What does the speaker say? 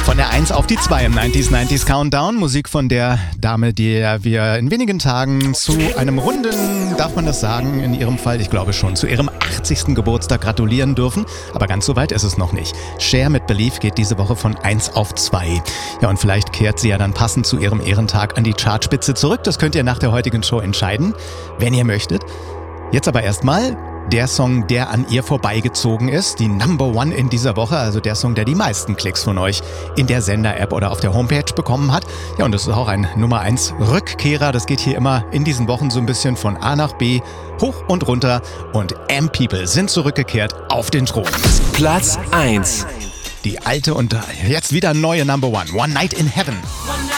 Von der 1 auf die 2 im 90s Countdown. Musik von der Dame, der wir in wenigen Tagen zu einem runden, darf man das sagen, in ihrem Fall, ich glaube schon, zu ihrem 80. Geburtstag gratulieren dürfen. Aber ganz so weit ist es noch nicht. Cher mit Believe geht diese Woche von 1 auf 2. Ja, und vielleicht kehrt sie ja dann passend zu ihrem Ehrentag an die Chartspitze zurück. Das könnt ihr nach der heutigen Show entscheiden, wenn ihr möchtet. Jetzt aber erstmal der Song, der an ihr vorbeigezogen ist, die Number One in dieser Woche, also der Song, der die meisten Klicks von euch in der Sender-App oder auf der Homepage bekommen hat. Ja, und das ist auch ein Nummer 1 Rückkehrer. Das geht hier immer in diesen Wochen so ein bisschen von A nach B, hoch und runter. Und M-People sind zurückgekehrt auf den Thron. Platz 1. Die alte und jetzt wieder neue Number One, One Night in Heaven.